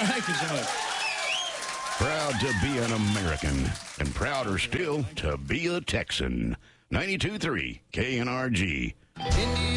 Thank you so much. Proud to be an American, and prouder still to be a Texan. 92.3 KNRG.